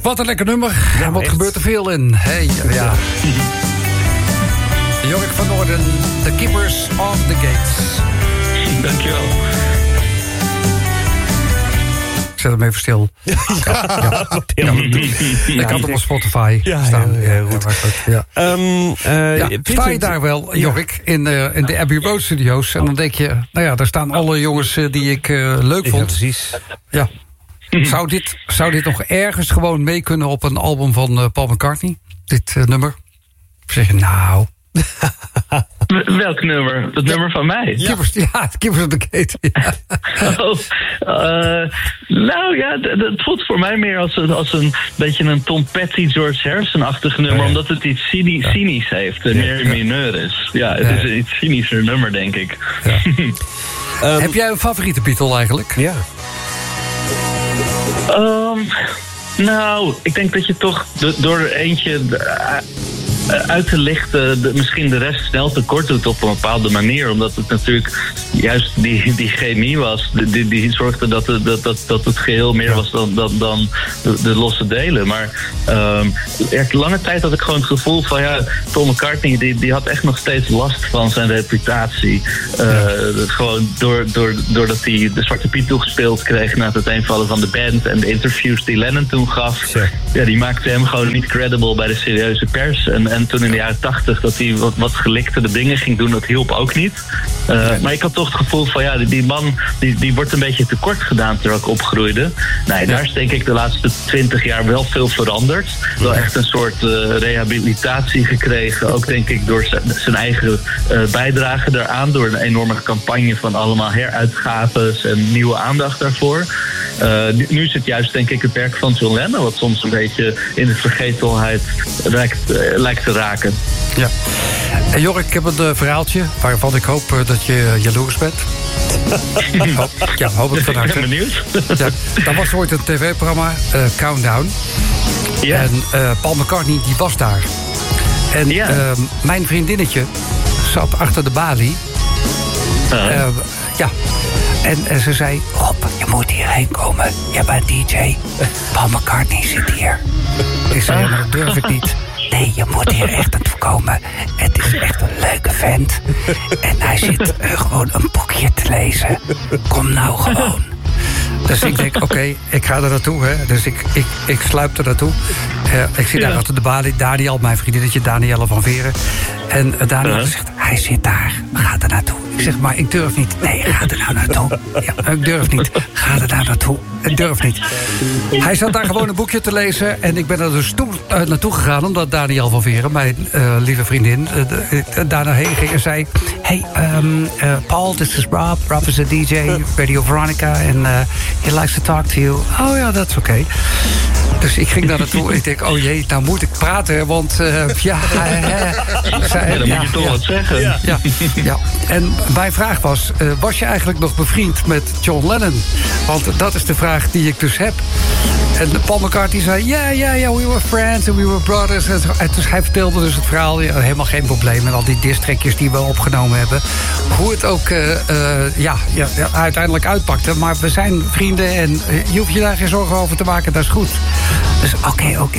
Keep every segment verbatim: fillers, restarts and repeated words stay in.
wat een lekker nummer. Ja, en wat echt. Gebeurt er veel in? Hey, ja. Jorik van Noorden, The Keepers of the Gates. Dankjewel. Ik zet hem even stil. Ja, ja. Ja. Ik had hem op Spotify ja, staan. Ja, ja, goed. Ja, ja. Um, uh, ja, sta je daar wel, Jorik, in, uh, in de Abbey Road Studios. En dan denk je, nou ja, daar staan alle jongens uh, die ik uh, leuk vond. Ja, precies. Ja. Zou dit, zou dit nog ergens gewoon mee kunnen op een album van uh, Paul McCartney? Dit uh, nummer? Zeg je, nou... Welk nummer? Dat ja. nummer van mij? Ja, Keepers, ja Keepers of the Gate. Ja. Oh, uh, nou ja, het voelt voor mij meer als, als een beetje een Tom Petty, George Harrison-achtig nummer, ja, ja. omdat het iets cynisch, ja. cynisch heeft en ja. meer ja. mineur is. Ja, het ja. is een iets cynischer nummer, denk ik. Ja. um, Heb jij een favoriete Beatle eigenlijk? Ja. Um, nou, ik denk dat je toch door eentje uit te lichten de, misschien de rest snel tekort doet op een bepaalde manier. Omdat het natuurlijk juist die, die chemie was. Die, die zorgde dat het, dat, dat, dat het geheel meer was dan, dan, dan de, de losse delen. Maar um, echt lange tijd had ik gewoon het gevoel van ja, Paul McCartney die, die had echt nog steeds last van zijn reputatie. Uh, ja. Gewoon door, door, doordat hij de Zwarte Piet toegespeeld kreeg na het uiteenvallen van de band en de interviews die Lennon toen gaf. Ja, ja die maakte hem gewoon niet credible bij de serieuze pers. En, en toen in de jaren tachtig dat hij wat, wat gelikte de dingen ging doen, dat hielp ook niet. Uh, nee. Maar ik had toch het gevoel van ja, die, die man die, die wordt een beetje tekort gedaan terwijl ik opgroeide. Nee, daar is denk ik de laatste twintig jaar wel veel veranderd. Wel echt een soort uh, rehabilitatie gekregen. Ook denk ik door zijn eigen uh, bijdrage daaraan. Door een enorme campagne van allemaal heruitgaves en nieuwe aandacht daarvoor. Uh, nu, nu is het juist denk ik het werk van John Lennon wat soms een beetje in de vergetelheid lijkt, uh, lijkt te raken. Ja. En Jorik, ik heb een uh, verhaaltje waarvan ik hoop uh, dat je jaloers bent. hoop, ja, hoop ik van harte. Ik ben benieuwd. Ja, dat was ooit een tv-programma, uh, Countdown. Ja. En uh, Paul McCartney die was daar. En ja. uh, mijn vriendinnetje zat achter de balie. Uh. Uh, ja. En, en ze zei, Rob, je moet hierheen komen. Je bent D J. Paul McCartney zit hier. Ik zei, maar dat durf ik niet. Nee, je moet hier echt naartoe komen. Het is echt een leuke vent. En hij zit uh, gewoon een boekje te lezen. Kom nou gewoon. Dus ik denk, oké, okay, ik ga er naartoe. Hè. Dus ik, ik, ik sluip er naartoe. Uh, ik zit daar ja. achter de balie. Daniel, mijn vriendinnetje, Danielle van Veren. En uh, Daniel uh-huh. zegt, hij zit daar. Ga er naartoe. Ik zeg, maar ik durf niet. Nee, ga er nou naartoe. Ja, ik durf niet. Ga er nou naartoe. Ik durf niet. Hij zat daar gewoon een boekje te lezen. En ik ben er dus toe, uh, naartoe gegaan. Omdat Daniel van Veren, mijn uh, lieve vriendin, uh, uh, daar naar heen ging en zei, hey, um, uh, Paul, this is Rob. Rob is a D J, Radio Veronica. En uh, he likes to talk to you. Oh ja, dat is oké. Okay. Dus ik ging daar naartoe en ik denk, oh jee, nou moet ik praten. Want uh, ja, uh, zei, ja, dan ja, moet je toch ja, wat zeggen. Ja, ja, ja. En mijn vraag was, uh, was je eigenlijk nog bevriend met John Lennon? Want dat is de vraag die ik dus heb. En Paul McCartney zei, ja, ja, ja, we were friends and we were brothers. En dus hij vertelde dus het verhaal, ja, helemaal geen probleem. En al die diss-trackjes die we opgenomen hebben. Hoe het ook uh, uh, ja, ja, ja, uiteindelijk uitpakte. Maar we zijn vrienden en uh, je hoeft je daar geen zorgen over te maken, dat is goed. Dus oké, okay, oké.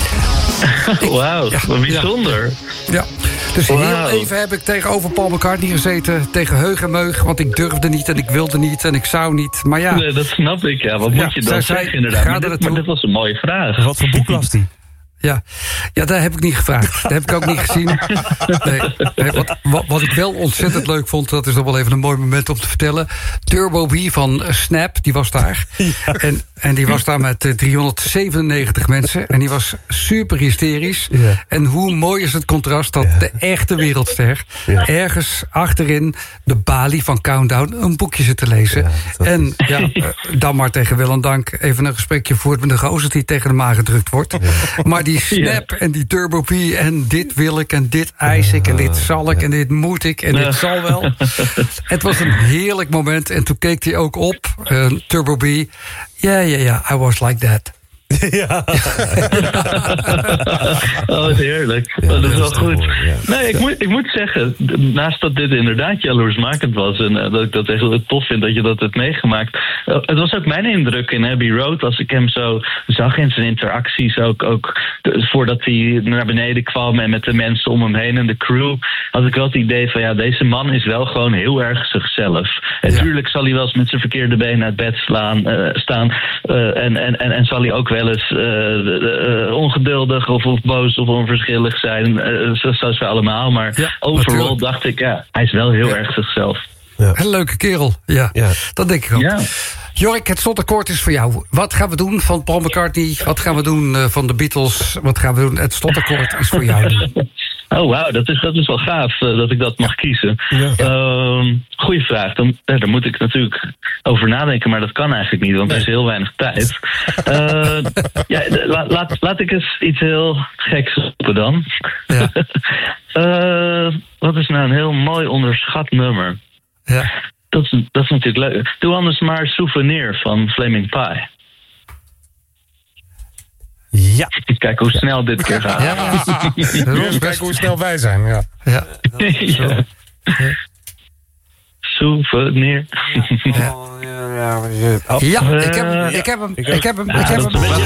Okay. Wauw, ja, wat bijzonder. Ja, ja. Dus wow. heel even heb ik tegenover Paul McCartney gezeten. Tegen heug en meug, want ik durfde niet en ik wilde niet en ik zou niet. Maar ja. Nee, dat snap ik, ja. Wat ja, moet je dan zeggen, zei, inderdaad. Maar dit, maar dit was een mooie vraag. Wat voor boek las hij? Ja. ja, daar heb ik niet gevraagd. Dat heb ik ook niet gezien. Nee, nee, wat, wat, wat ik wel ontzettend leuk vond, dat is nog wel even een mooi moment om te vertellen. Turbo B van Snap, die was daar. Ja. En, en die was daar met uh, driehonderdzevenennegentig mensen. En die was super hysterisch. Ja. En hoe mooi is het contrast dat ja. de echte wereldster ja. ergens achterin de balie van Countdown een boekje zit te lezen. Ja, en ja, uh, dan maar tegen wil en dank even een gesprekje voert met een gozer die tegen de maag gedrukt wordt. Ja. Maar die Snap ja. en die Turbo P en dit wil ik en dit eis ik en dit zal ik en dit moet ik en dit zal wel. Het was een heerlijk moment en toen keek hij ook op, uh, Turbo B. Ja, ja, ja, I was like that. Ja. Oh, wat heerlijk. Ja, oh, dat is wel dat is goed. mooi, ja. Nee, ik moet, ik moet zeggen, naast dat dit inderdaad jaloersmakend was en uh, dat ik dat echt heel tof vind dat je dat hebt meegemaakt. Uh, het was ook mijn indruk in Abbey Road, als ik hem zo zag in zijn interacties, ook, ook de, voordat hij naar beneden kwam en met de mensen om hem heen en de crew, had ik wel het idee van ja, deze man is wel gewoon heel erg zichzelf. En Ja. tuurlijk zal hij wel eens met zijn verkeerde been uit bed slaan, uh, staan uh, en, en, en, en zal hij ook wel eens uh, uh, ongeduldig of, of boos of onverschillig zijn, uh, zoals we allemaal. Maar Ja, overal natuurlijk. dacht ik, ja, hij is wel heel Ja. erg zichzelf. Een leuke kerel, ja. Ja. Dat denk ik ook. Ja. Jorik, het slotakkoord is voor jou. Wat gaan we doen van Paul McCartney? Wat gaan we doen uh, van de Beatles? Wat gaan we doen? Het slotakkoord is voor jou. Oh, wauw, dat is, dat is wel gaaf uh, dat ik dat mag kiezen. Ja. Ehm, goeie vraag. Dan, eh, daar moet ik natuurlijk over nadenken, maar dat kan eigenlijk niet, want er is heel weinig tijd. Uh, ja, la, laat, laat ik eens iets heel geks roepen dan. Ja. uh, wat is nou een heel mooi onderschat nummer? Ja. Dat is, dat is natuurlijk leuk. Doe anders maar Souvenir van Flaming Pie. Ja. Kijk hoe snel dit keer gaat. Ja. Even kijken hoe snel wij zijn. Ja. Ja. Ja. Souvenir. Ja, ik heb, ik heb hem. Ik heb hem. Ik heb hem.